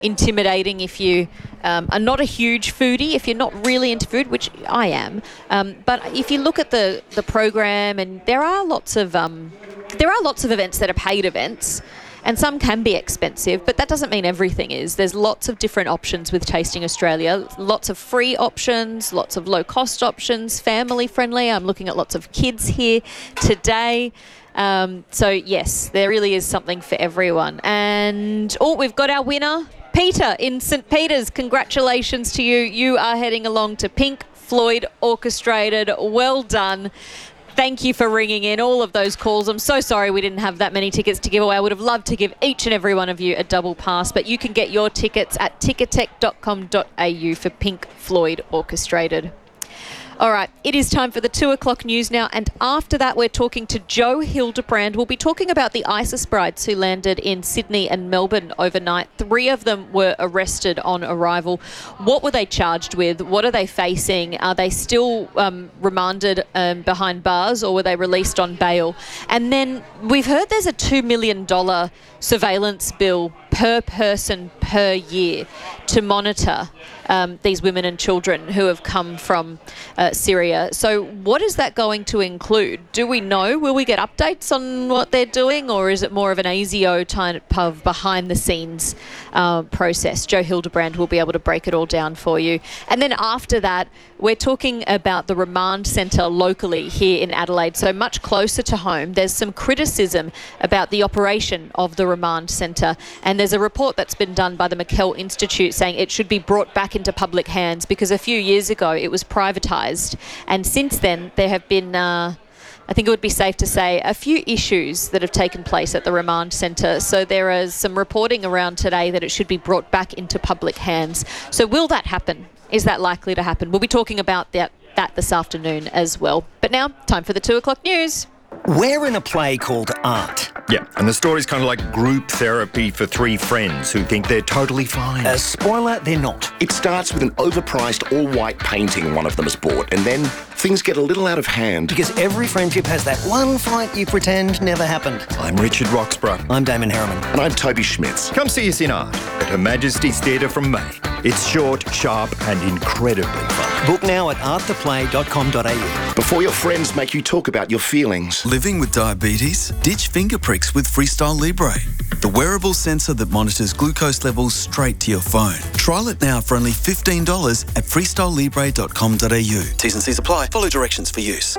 intimidating if you are not a huge foodie, if you're not really into food, which I am. But if you look at the program, and there are lots of events that are paid events, and some can be expensive, but that doesn't mean everything is. There's lots of different options with Tasting Australia, lots of free options, lots of low-cost options, family-friendly. I'm looking at lots of kids here today. So, yes, there really is something for everyone. And, we've got our winner, Peter in St. Peters. Congratulations to you. You are heading along to Pink Floyd Orchestrated. Well done. Thank you for ringing in all of those calls. I'm so sorry we didn't have that many tickets to give away. I would have loved to give each and every one of you a double pass, but you can get your tickets at ticketek.com.au for Pink Floyd Orchestrated. All right, it is time for the 2 o'clock news now, and after that we're talking to Joe Hildebrand. We'll be talking about the ISIS brides who landed in Sydney and Melbourne overnight. 3 of them were arrested on arrival. What were they charged with? What are they facing? Are they still remanded behind bars, or were they released on bail? And then we've heard there's a $2 million surveillance bill per person per year to monitor these women and children who have come from Syria. So what is that going to include? Do we know? Will we get updates on what they're doing, or is it more of an ASIO type of behind-the-scenes process? Joe Hildebrand will be able to break it all down for you. And then after that, we're talking about the remand centre locally here in Adelaide, so much closer to home. There's some criticism about the operation of the remand centre, and there's a report that's been done by the McKell Institute saying it should be brought back into public hands, because a few years ago it was privatised, and since then there have been I think it would be safe to say a few issues that have taken place at the remand centre. So there is some reporting around today that it should be brought back into public hands. So will that happen? Is that likely to happen? We'll be talking about that this afternoon as well. But now, time for the 2 o'clock news. We're in a play called Art. Yeah, and the story's kind of like group therapy for 3 friends who think they're totally fine. Spoiler, they're not. It starts with an overpriced all-white painting one of them has bought, and then things get a little out of hand. Because every friendship has that one fight you pretend never happened. I'm Richard Roxburgh. I'm Damon Harriman. And I'm Toby Schmitz. Come see us in Art at Her Majesty's Theatre from May. It's short, sharp and incredibly fun. Book now at arttheplay.com.au. Before your friends make you talk about your feelings. Living with diabetes? Ditch finger pricks with Freestyle Libre, the wearable sensor that monitors glucose levels straight to your phone. Trial it now for only $15 at freestylelibre.com.au. T's and C's apply. Follow directions for use.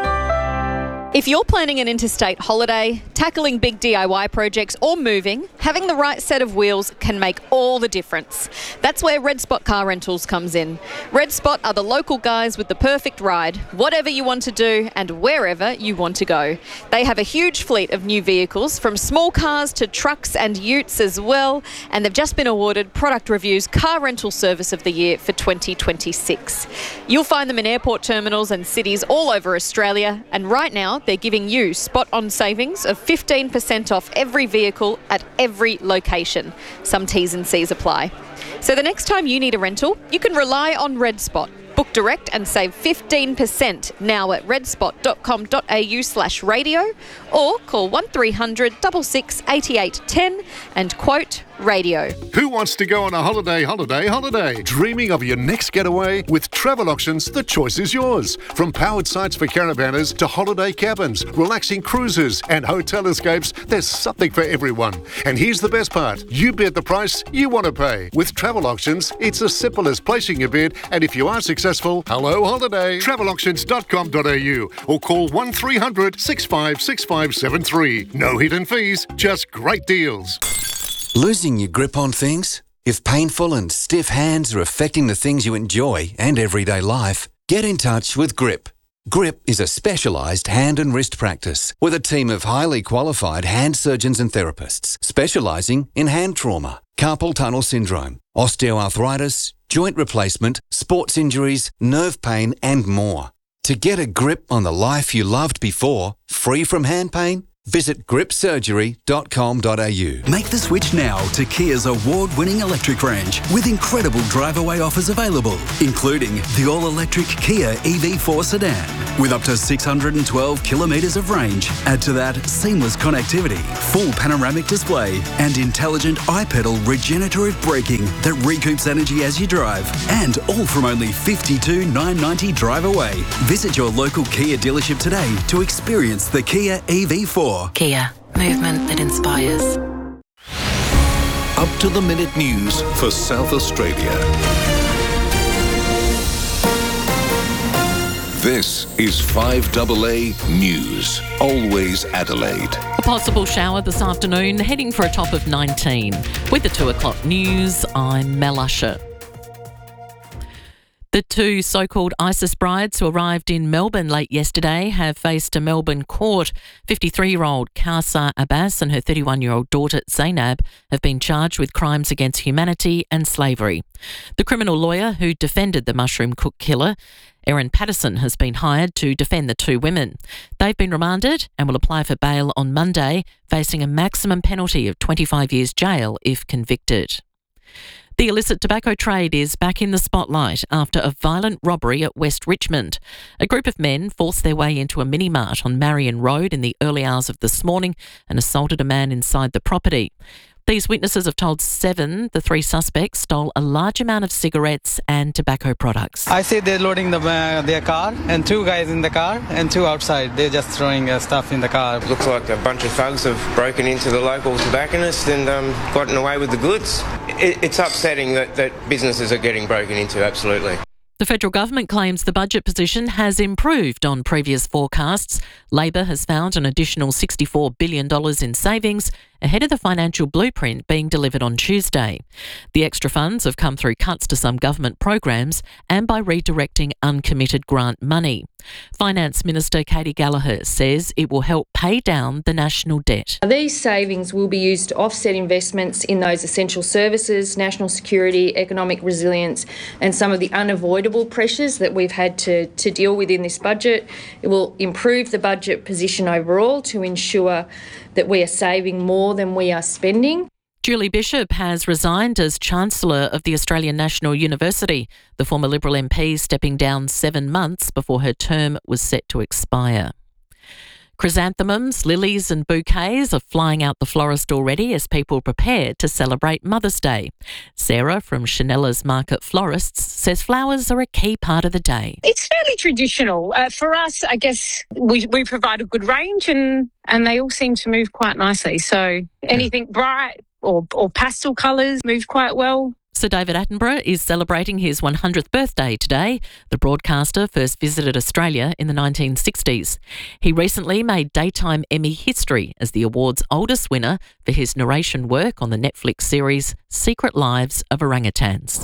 If you're planning an interstate holiday, tackling big DIY projects or moving, having the right set of wheels can make all the difference. That's where Red Spot Car Rentals comes in. Red Spot are the local guys with the perfect ride, whatever you want to do and wherever you want to go. They have a huge fleet of new vehicles, from small cars to trucks and utes as well, and they've just been awarded Product Review's Car Rental Service of the Year for 2026. You'll find them in airport terminals and cities all over Australia, and right now they're giving you spot-on savings of 15% off every vehicle at every location. Some T's and C's apply. So the next time you need a rental, you can rely on Red Spot. Book direct and save 15% now at redspot.com.au/radio, or call 1300 66 88 10 and quote radio. Who wants to go on a holiday? Dreaming of your next getaway? With Travel Auctions, the choice is yours. From powered sites for caravanners to holiday cabins, relaxing cruises and hotel escapes, there's something for everyone. And here's the best part. You bid the price you want to pay. With Travel Auctions, it's as simple as placing your bid, and if you are successful, hello holiday. Travelauctions.com.au or call 1300 65 6573. No hidden fees, just great deals. Losing your grip on things? If painful and stiff hands are affecting the things you enjoy and everyday life, get in touch with GRIP. GRIP is a specialised hand and wrist practice with a team of highly qualified hand surgeons and therapists specialising in hand trauma, carpal tunnel syndrome, osteoarthritis, joint replacement, sports injuries, nerve pain and more. To get a grip on the life you loved before, free from hand pain, Visit gripsurgery.com.au. Make the switch now to Kia's award-winning electric range with incredible drive-away offers available, including the all-electric Kia EV4 sedan with up to 612 kilometres of range. Add to that seamless connectivity, full panoramic display and intelligent iPedal regenerative braking that recoups energy as you drive, and all from only $52,990 drive away. Visit your local Kia dealership today to experience the Kia EV4. Kia, movement that inspires. Up-to-the-minute news for South Australia. This is 5AA News. Always Adelaide. A possible shower this afternoon, heading for a top of 19. With the 2 o'clock news, I'm Mel Usher. The 2 so-called ISIS brides who arrived in Melbourne late yesterday have faced a Melbourne court. 53-year-old Kausar Abbas and her 31-year-old daughter Zainab have been charged with crimes against humanity and slavery. The criminal lawyer who defended the mushroom cook killer, Erin Patterson, has been hired to defend the 2 women. They've been remanded and will apply for bail on Monday, facing a maximum penalty of 25 years jail if convicted. The illicit tobacco trade is back in the spotlight after a violent robbery at West Richmond. A group of men forced their way into a mini-mart on Marion Road in the early hours of this morning and assaulted a man inside the property. These witnesses have told Seven the 3 suspects stole a large amount of cigarettes and tobacco products. I see they're loading their car and 2 guys in the car and 2 outside. They're just throwing stuff in the car. Looks like a bunch of thugs have broken into the local tobacconist and gotten away with the goods. It's upsetting that businesses are getting broken into, absolutely. The federal government claims the budget position has improved on previous forecasts. Labor has found an additional $64 billion in savings ahead of the financial blueprint being delivered on Tuesday. The extra funds have come through cuts to some government programs and by redirecting uncommitted grant money. Finance Minister Katie Gallagher says it will help pay down the national debt. These savings will be used to offset investments in those essential services, national security, economic resilience and some of the unavoidable pressures that we've had to deal with in this budget. It will improve the budget position overall to ensure that we are saving more than we are spending. Julie Bishop has resigned as Chancellor of the Australian National University, the former Liberal MP stepping down 7 months before her term was set to expire. Chrysanthemums, lilies and bouquets are flying out the florist already as people prepare to celebrate Mother's Day. Sarah from Chanella's Market Florists says flowers are a key part of the day. It's fairly traditional. For us, I guess we provide a good range and they all seem to move quite nicely. So anything bright or pastel colours move quite well. Sir David Attenborough is celebrating his 100th birthday today. The broadcaster first visited Australia in the 1960s. He recently made daytime Emmy history as the award's oldest winner for his narration work on the Netflix series Secret Lives of Orangutans.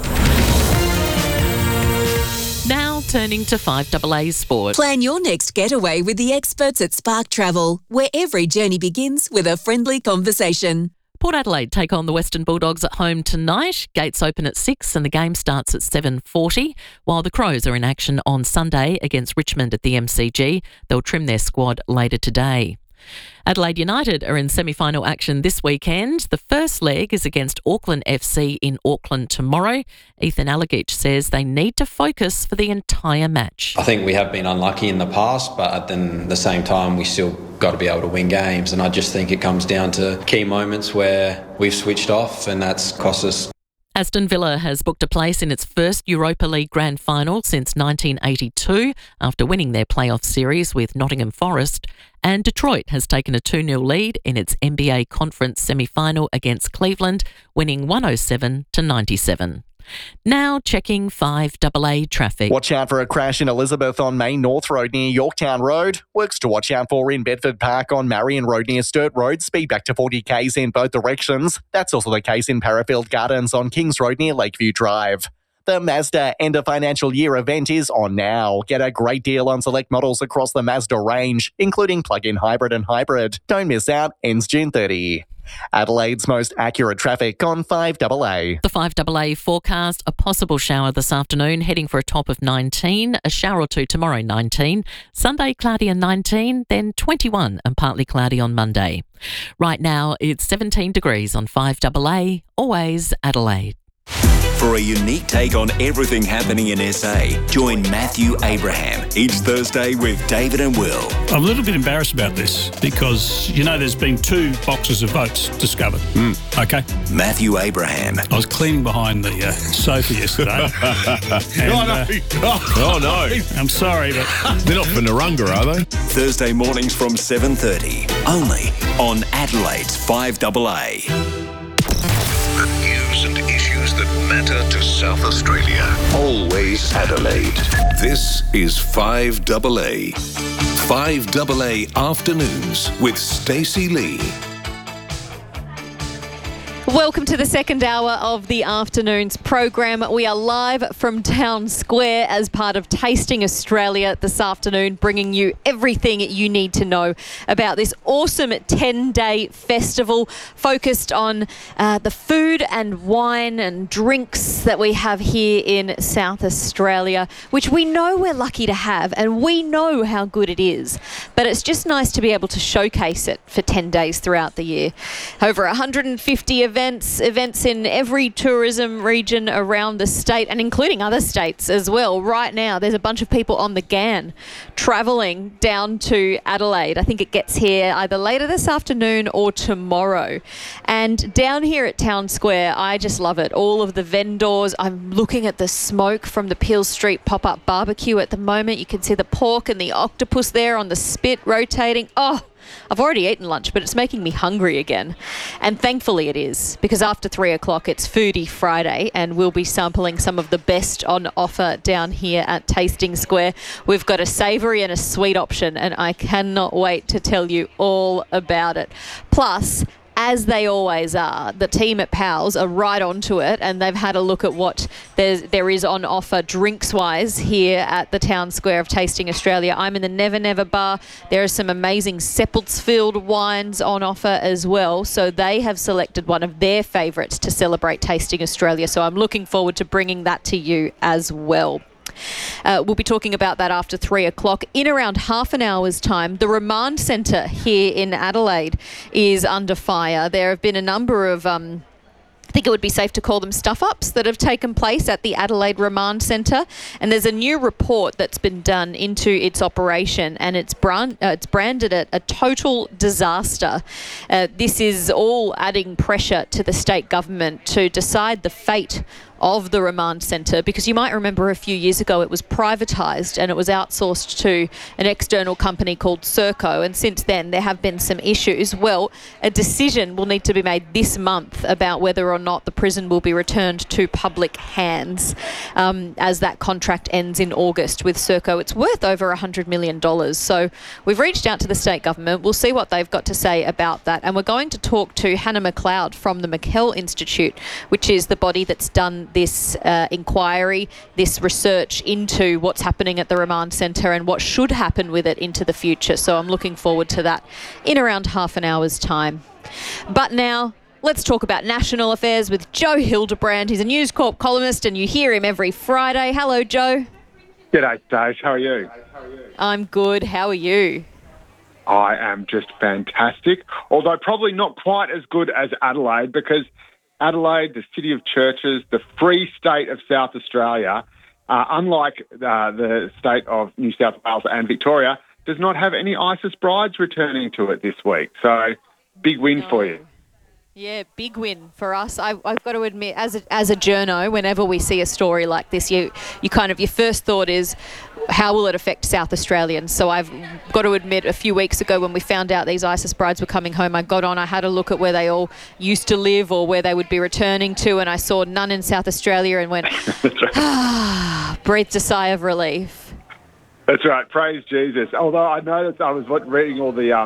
Now turning to 5AA Sport. Plan your next getaway with the experts at Spark Travel, where every journey begins with a friendly conversation. Port Adelaide take on the Western Bulldogs at home tonight. Gates open at 6 and the game starts at 7:40, while the Crows are in action on Sunday against Richmond at the MCG. They'll trim their squad later today. Adelaide United are in semi-final action this weekend. The first leg is against Auckland FC in Auckland tomorrow. Ethan Allegich says they need to focus for the entire match. I think we have been unlucky in the past, but at the same time we still got to be able to win games, and I just think it comes down to key moments where we've switched off and that's cost us. Aston Villa has booked a place in its first Europa League Grand Final since 1982 after winning their playoff series with Nottingham Forest, and Detroit has taken a 2-0 lead in its NBA Conference semi-final against Cleveland, winning 107-97. Now checking 5AA traffic. Watch out for a crash in Elizabeth on Main North Road near Yorktown Road. Works to watch out for in Bedford Park on Marion Road near Sturt Road. Speed back to 40 k's in both directions. That's also the case in Parafield Gardens on Kings Road near Lakeview Drive. The Mazda End of Financial Year event is on now. Get a great deal on select models across the Mazda range, including plug-in hybrid and hybrid. Don't miss out, ends June 30. Adelaide's most accurate traffic on 5AA. The 5AA forecast, a possible shower this afternoon, heading for a top of 19, a shower or two tomorrow, 19, Sunday cloudy and 19, then 21 and partly cloudy on Monday. Right now it's 17 degrees on 5AA, always Adelaide. For a unique take on everything happening in SA, join Matthew Abraham each Thursday with David and Will. I'm a little bit embarrassed about this because, there's been 2 boxes of votes discovered. Okay? Matthew Abraham. I was cleaning behind the sofa yesterday. Oh, no. I'm sorry, but... They're not for Narunga, are they? Thursday mornings from 7:30, only on Adelaide's 5AA. The news and issues that matter to South Australia. Always Adelaide. This is 5AA. 5AA Afternoons with Stacey Lee. Welcome to the second hour of the afternoon's program. We are live from Town Square as part of Tasting Australia this afternoon, bringing you everything you need to know about this awesome 10-day festival focused on the food and wine and drinks that we have here in South Australia, which we know we're lucky to have and we know how good it is. But it's just nice to be able to showcase it for 10 days throughout the year. Over 150 events in every tourism region around the state and including other states as well. Right now, there's a bunch of people on the GAN travelling down to Adelaide. I think it gets here either later this afternoon or tomorrow. And down here at Town Square, I just love it. All of the vendors. I'm looking at the smoke from the Peel Street pop-up barbecue at the moment. You can see the pork and the octopus there on the spit rotating. Oh, I've already eaten lunch, but it's making me hungry again. And thankfully it is, because after 3 o'clock it's Foodie Friday and we'll be sampling some of the best on offer down here at Tasting Square. We've got a savoury and a sweet option and I cannot wait to tell you all about it. Plus, as they always are, the team at Powell's are right onto it and they've had a look at what there is on offer drinks-wise here at the Town Square of Tasting Australia. I'm in the Never Never bar. There are some amazing Seppeltsfield wines on offer as well. So they have selected one of their favourites to celebrate Tasting Australia. So I'm looking forward to bringing that to you as well. We'll be talking about that after 3 o'clock. In around half an hour's time, the Remand Centre here in Adelaide is under fire. There have been a number of I think it would be safe to call them stuff-ups that have taken place at the Adelaide Remand Centre. And there's a new report that's been done into its operation and it's branded it a total disaster. This is all adding pressure to the state government to decide the fate of the Remand Centre, because you might remember a few years ago it was privatised and it was outsourced to an external company called Serco, and since then there have been some issues. Well, a decision will need to be made this month about whether or not the prison will be returned to public hands as that contract ends in August with Serco. It's worth over $100 million. So we've reached out to the state government. We'll see what they've got to say about that, and we're going to talk to Hannah McLeod from the McKell Institute, which is the body that's done this inquiry, this research into what's happening at the Remand Centre and what should happen with it into the future. So I'm looking forward to that in around half an hour's time. But now, let's talk about national affairs with Joe Hildebrand. He's a News Corp columnist and you hear him every Friday. Hello, Joe. G'day, Dave. How are you? I'm good. How are you? I am just fantastic, although probably not quite as good as Adelaide, because Adelaide, the city of churches, the free state of South Australia, unlike the state of New South Wales and Victoria, does not have any ISIS brides returning to it this week. So, big win for you. Yeah, big win for us. I've got to admit, as a journo, whenever we see a story like this, your first thought is, how will it affect South Australians? So I've got to admit, a few weeks ago when we found out these ISIS brides were coming home, I had a look at where they all used to live or where they would be returning to, and I saw none in South Australia and went, breathed a sigh of relief. That's right. Praise Jesus. Although I know that I was reading all the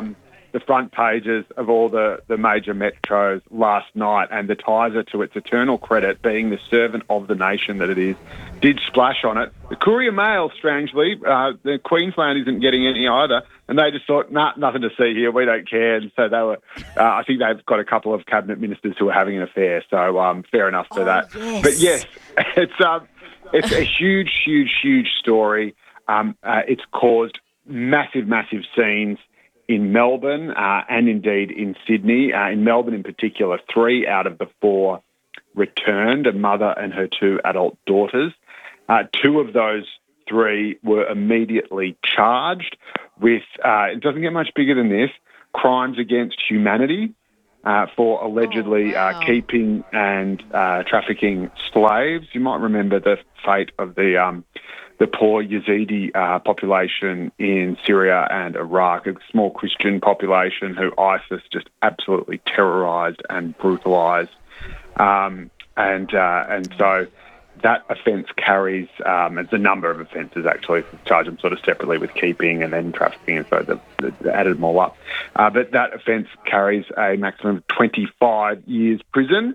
the front pages of all the major metros last night, and the Tiser, to its eternal credit, being the servant of the nation that it is, did splash on it. The Courier Mail, strangely, the Queensland isn't getting any either, and they just thought, nah, nothing to see here, we don't care. And so they were, I think they've got a couple of cabinet ministers who are having an affair, so fair enough for that. Yes. But yes, it's a huge, huge, huge story. It's caused massive, massive scenes in Melbourne and indeed in Sydney. In Melbourne in particular, 3 out of the 4 returned, a mother and her 2 adult daughters. 2 of those 3 were immediately charged with, it doesn't get much bigger than this, crimes against humanity for allegedly keeping and trafficking slaves. You might remember the fate of the poor Yazidi population in Syria and Iraq, a small Christian population who ISIS just absolutely terrorised and brutalised. And so that offence carries, it's a number of offences actually, charge them sort of separately with keeping and then trafficking, and so they added them all up. But that offence carries a maximum of 25 years prison.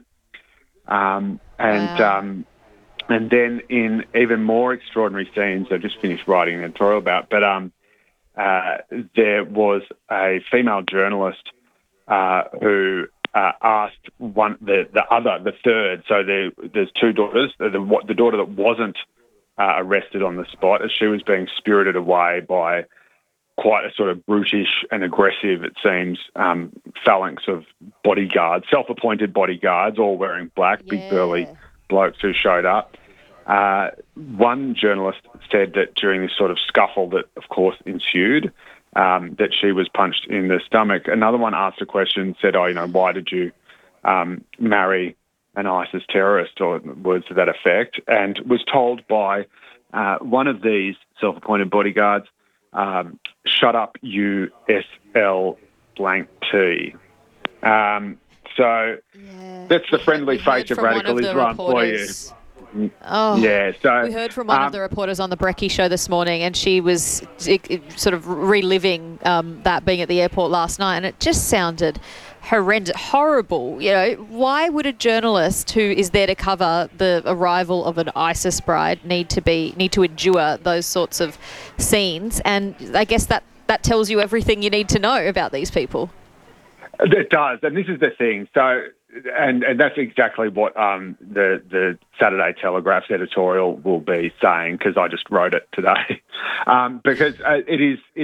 And then in even more extraordinary scenes, I just finished writing an editorial about, but there was a female journalist who asked the third. So there's 2 daughters. The daughter that wasn't arrested on the spot, as she was being spirited away by quite a sort of brutish and aggressive, it seems, phalanx of bodyguards, self-appointed bodyguards, all wearing black, big burly blokes who showed up. One journalist said that during this sort of scuffle that, of course, ensued, that she was punched in the stomach. Another one asked a question, said, why did you marry an ISIS terrorist, or words to that effect, and was told by one of these self-appointed bodyguards, shut up, you SL blank T. So that's the friendly face of radical Islam for you. Oh, yeah. So we heard from one of the reporters on the Brekkie show this morning, and she was sort of reliving that being at the airport last night, and it just sounded horrendous, horrible. Why would a journalist who is there to cover the arrival of an ISIS bride need to endure those sorts of scenes? And I guess that tells you everything you need to know about these people. It does, and this is the thing. So, and that's exactly what the Saturday Telegraph's editorial will be saying, because I just wrote it today. Because it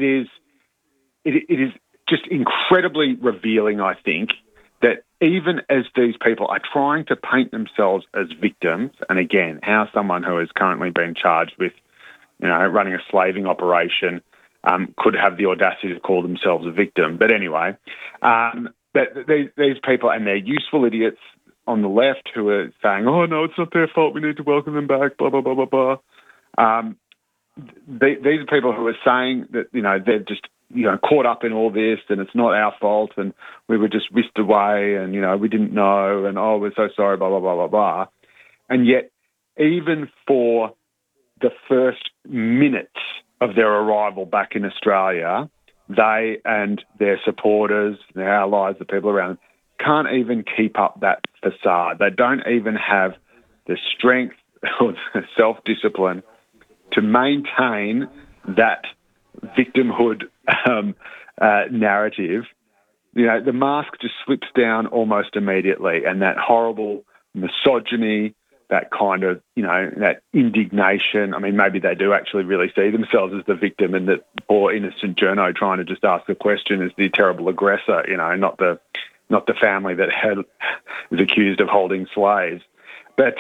is just incredibly revealing, I think, that even as these people are trying to paint themselves as victims, and again, how someone who has currently been charged with, running a slaving operation could have the audacity to call themselves a victim. But anyway, but these people, and they're useful idiots on the left who are saying, oh, no, it's not their fault, we need to welcome them back, blah, blah, blah, blah, blah. These are people who are saying that, they're just, caught up in all this, and it's not our fault, and we were just whisked away, and, we didn't know, and, oh, we're so sorry, blah, blah, blah, blah, blah. And yet, even for the first minutes of their arrival back in Australia, they and their supporters, their allies, the people around them, can't even keep up that facade. They don't even have the strength or the self-discipline to maintain that victimhood narrative. The mask just slips down almost immediately, and that horrible misogyny, that kind of, that indignation. I mean, maybe they do actually really see themselves as the victim, and that poor innocent journo trying to just ask a question is the terrible aggressor, not the family that is accused of holding slaves. But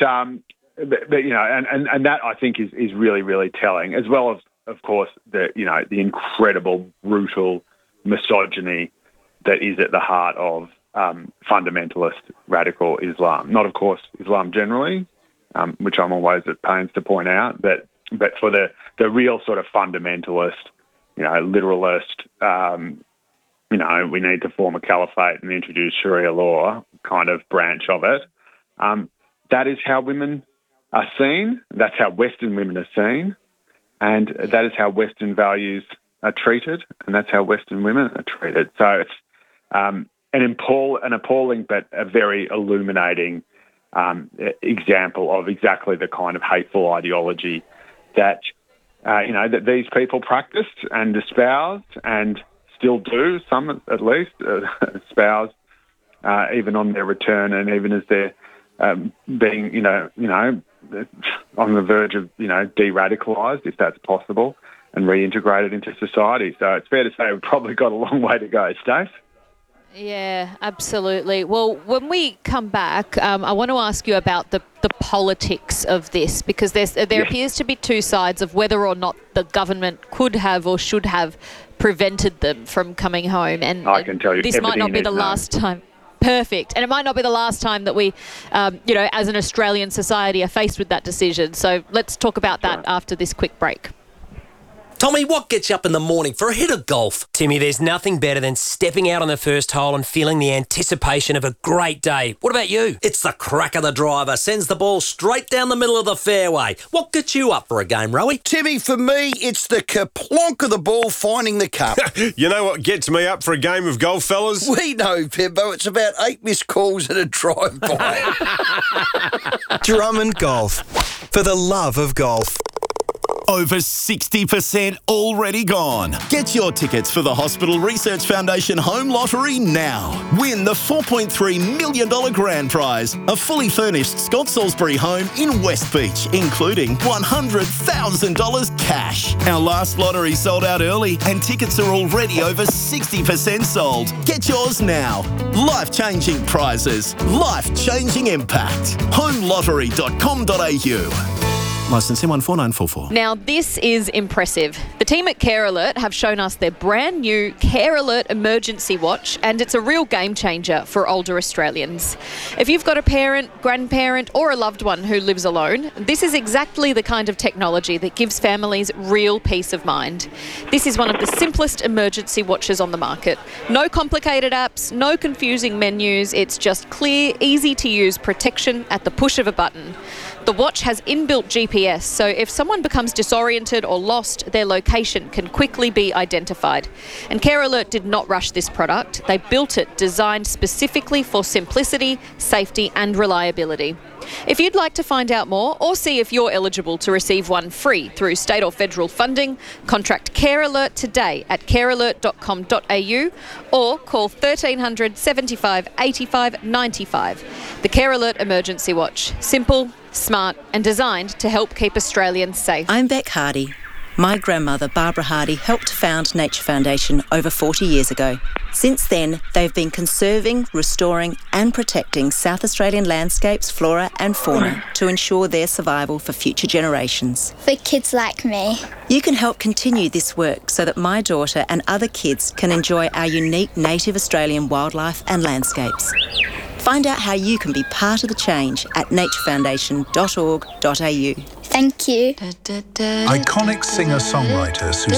that I think is really, really telling, as well as, of course, the incredible, brutal misogyny that is at the heart of fundamentalist radical Islam. Not, of course, Islam generally, which I'm always at pains to point out, but for the real sort of fundamentalist, literalist, we need to form a caliphate and introduce Sharia law kind of branch of it. That is how women are seen. That's how Western women are seen. And that is how Western values are treated. And that's how Western women are treated. So an appalling but a very illuminating example of exactly the kind of hateful ideology that that these people practiced and espoused and still do, some at least espouse, even on their return and even as they're being on the verge of de-radicalised, if that's possible, and reintegrated into society. So it's fair to say we've probably got a long way to go, Stacey. Yeah, absolutely. Well, when we come back, I want to ask you about the politics of this, because there appears to be two sides of whether or not the government could have or should have prevented them from coming home. And I can tell you, this might not be the last time. Perfect. And it might not be the last time that we, as an Australian society, are faced with that decision. So let's talk about that after this quick break. Tommy, what gets you up in the morning for a hit of golf? Timmy, there's nothing better than stepping out on the first hole and feeling the anticipation of a great day. What about you? It's the crack of the driver, sends the ball straight down the middle of the fairway. What gets you up for a game, Rowie? Timmy, for me, it's the kerplonk of the ball finding the cup. You know what gets me up for a game of golf, fellas? We know, Pimbo. It's about 8 missed calls and a drive-by. Drummond Golf. For the love of golf. Over 60% already gone. Get your tickets for the Hospital Research Foundation Home Lottery now. Win the $4.3 million grand prize, a fully furnished Scott Salisbury home in West Beach, including $100,000 cash. Our last lottery sold out early and tickets are already over 60% sold. Get yours now. Life-changing prizes. Life-changing impact. homelottery.com.au. Licence M14944. Now, this is impressive. The team at Care Alert have shown us their brand new Care Alert emergency watch, and it's a real game changer for older Australians. If you've got a parent, grandparent, or a loved one who lives alone, this is exactly the kind of technology that gives families real peace of mind. This is one of the simplest emergency watches on the market. No complicated apps, no confusing menus. It's just clear, easy to use protection at the push of a button. The watch has inbuilt GPS, so if someone becomes disoriented or lost, their location can quickly be identified. And Care Alert did not rush this product. They built it designed specifically for simplicity, safety and reliability. If you'd like to find out more or see if you're eligible to receive one free through state or federal funding, contact Care Alert today at carealert.com.au or call 1300 75 85 95. The Care Alert Emergency Watch. Simple, smart and designed to help keep Australians safe. I'm Beck Hardy. My grandmother, Barbara Hardy, helped found Nature Foundation over 40 years ago. Since then, they've been conserving, restoring and protecting South Australian landscapes, flora and fauna to ensure their survival for future generations. For kids like me. You can help continue this work so that my daughter and other kids can enjoy our unique native Australian wildlife and landscapes. Find out how you can be part of the change at naturefoundation.org.au. Thank you. Iconic singer-songwriter Suzanne